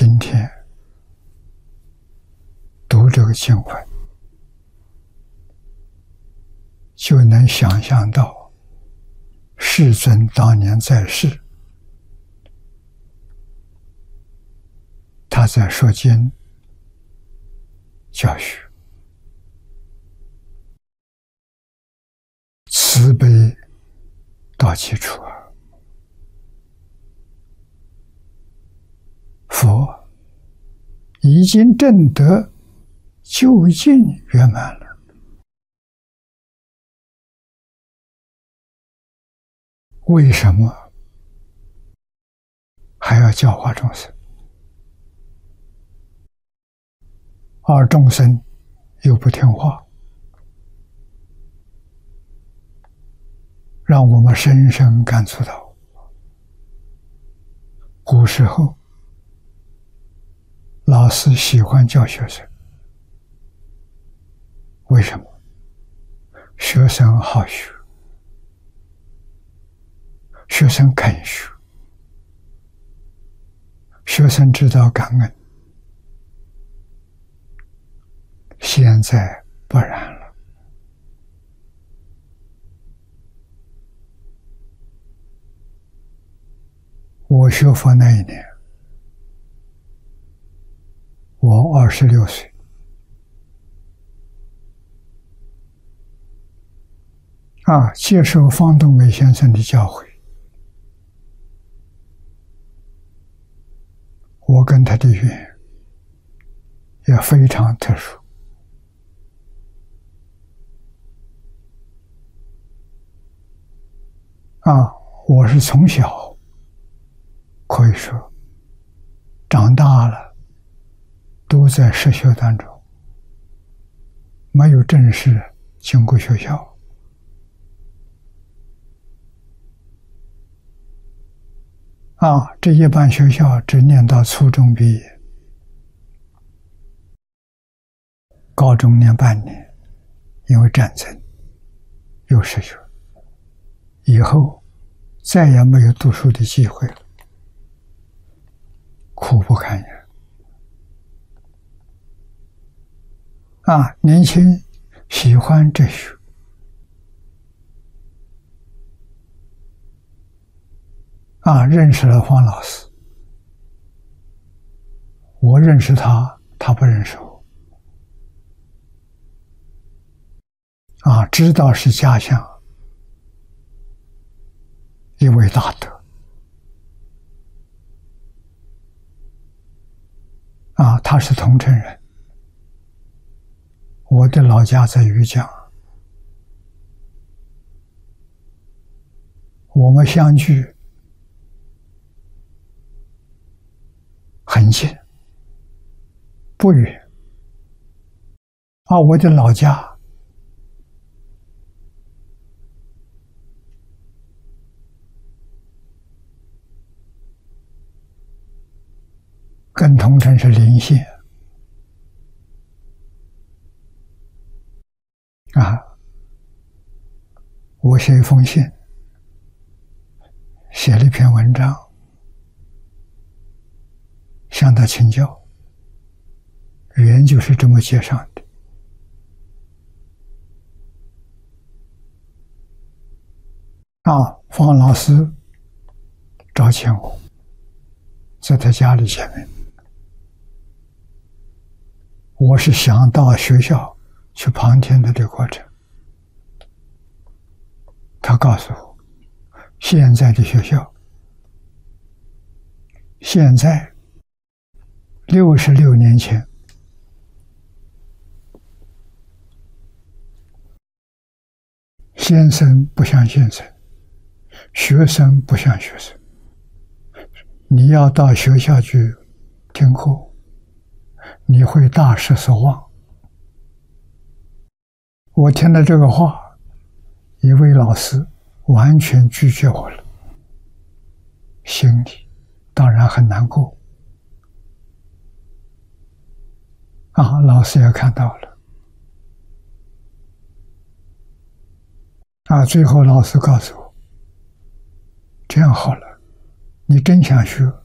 今天读这个经文，就能想象到世尊当年在世，他在说经教学，慈悲到基础啊！佛已经证得究竟圆满了，为什么还要教化众生？而众生又不听话，让我们深深感触到，古时候老师喜欢教学生，为什么？学生好学，学生肯学，学生知道感恩。现在不然了，我学佛那一年，我26岁，接受方东美先生的教诲，我跟他的缘也非常特殊。我是从小可以说长大了都在实修当中，没有正式经过学校。这一般学校只念到初中毕业，高中念半年，因为战争又失学，以后再也没有读书的机会了，苦不堪言。年轻喜欢哲学，认识了黄老师，我认识他，他不认识我。知道是家乡一位大德，他是桐城人，我的老家在余江，我们相聚很近，不远。我的老家跟桐城是邻县。我写一封信，写了一篇文章，向他请教，缘就是这么接上的。方老师召见我，在他家里见面。我是想到学校去旁听他的过程，他告诉我，现在的学校，现在66年前，先生不像先生，学生不像学生。你要到学校去听课，你会大失所望。我听了这个话，一位老师完全拒绝我了，心里当然很难过。老师也看到了。最后老师告诉我，这样好了，你真想学，